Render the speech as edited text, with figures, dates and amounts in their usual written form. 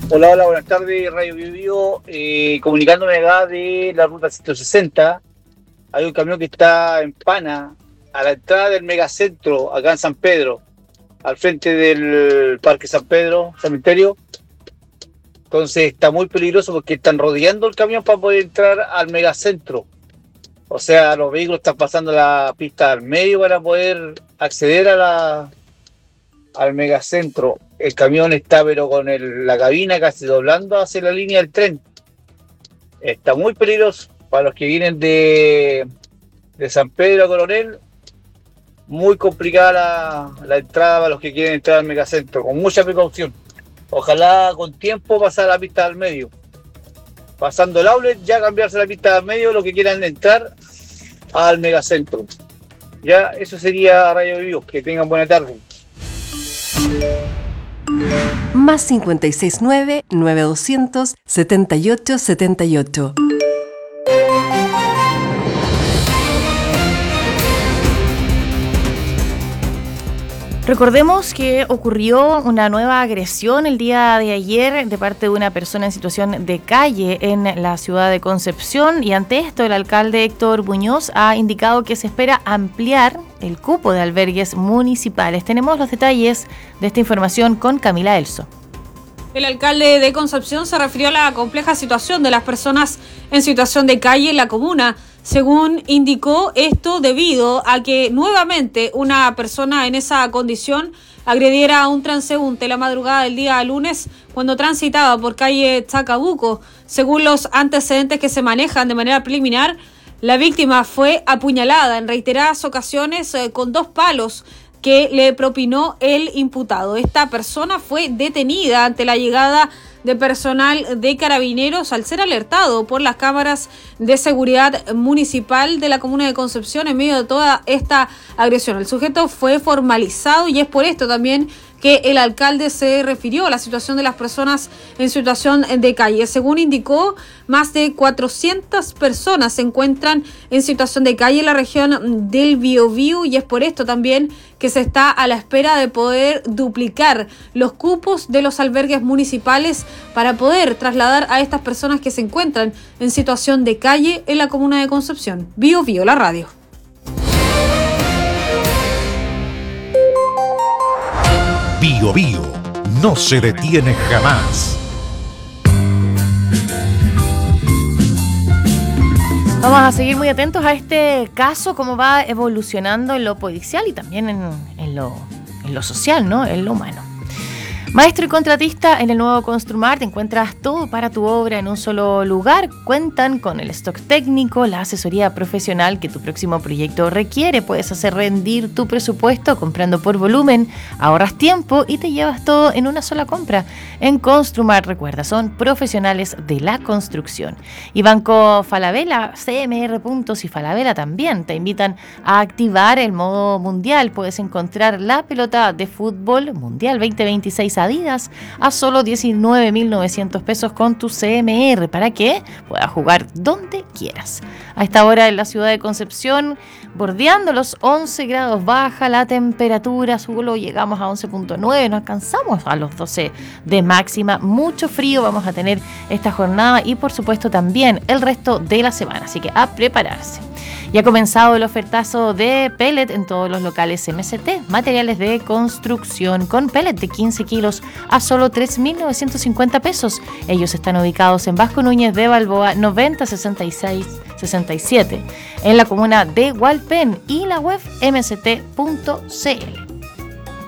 Hola, hola, buenas tardes, Radio Bio. Comunicándome acá de la ruta 160. Hay un camión que está en Pana, a la entrada del megacentro, acá en San Pedro, al frente del Parque San Pedro, cementerio. Entonces está muy peligroso porque están rodeando el camión para poder entrar al megacentro. O sea, los vehículos están pasando la pista al medio para poder acceder al megacentro. El camión está pero con la cabina casi doblando hacia la línea del tren. Está muy peligroso para los que vienen de San Pedro a Coronel. Muy complicada la entrada para los que quieren entrar al megacentro, con mucha precaución. Ojalá con tiempo pasar la pista al medio. Pasando el outlet, ya cambiarse la pista al medio los que quieran entrar al megacentro. Ya, eso sería Radio Vivo. Que tengan buena tarde. Más 569-9200-7878. Recordemos que ocurrió una nueva agresión el día de ayer de parte de una persona en situación de calle en la ciudad de Concepción, y ante esto el alcalde Héctor Muñoz ha indicado que se espera ampliar el cupo de albergues municipales. Tenemos los detalles de esta información con Camila Elso. El alcalde de Concepción se refirió a la compleja situación de las personas en situación de calle en la comuna. Según indicó, esto debido a que nuevamente una persona en esa condición agrediera a un transeúnte la madrugada del día lunes cuando transitaba por calle Chacabuco. Según los antecedentes que se manejan de manera preliminar, la víctima fue apuñalada en reiteradas ocasiones con 2 palos que le propinó el imputado. Esta persona fue detenida ante la llegada de personal de Carabineros al ser alertado por las cámaras de seguridad municipal de la comuna de Concepción en medio de toda esta agresión. El sujeto fue formalizado y es por esto también que el alcalde se refirió a la situación de las personas en situación de calle. Según indicó, más de 400 personas se encuentran en situación de calle en la región del Biobío, y es por esto también que se está a la espera de poder duplicar los cupos de los albergues municipales para poder trasladar a estas personas que se encuentran en situación de calle en la comuna de Concepción. Biobío, la radio. Bio Bio no se detiene jamás. Vamos a seguir muy atentos a este caso, cómo va evolucionando en lo policial y también en lo social, ¿no? En lo humano. Maestro y contratista, en el nuevo Construmart encuentras todo para tu obra en un solo lugar. Cuentan con el stock técnico, la asesoría profesional que tu próximo proyecto requiere. Puedes hacer rendir tu presupuesto comprando por volumen, ahorras tiempo y te llevas todo en una sola compra. En Construmart, recuerda, son profesionales de la construcción. Y Banco Falabella, CMR Puntos y Falabella también te invitan a activar el modo mundial. Puedes encontrar la pelota de fútbol mundial 2026 Adidas a solo 19.900 pesos con tu CMR para que puedas jugar donde quieras. A esta hora en la ciudad de Concepción, bordeando los 11 grados baja la temperatura, solo llegamos a 11.9, no alcanzamos a los 12 de máxima. Mucho frío vamos a tener esta jornada y por supuesto también el resto de la semana, así que a prepararse. Ya ha comenzado el ofertazo de pellet en todos los locales MST, materiales de construcción con pellet de 15 kilos a solo 3.950 pesos. Ellos están ubicados en Vasco Núñez de Balboa 9066-67 en la comuna de Hualpén y la web mst.cl.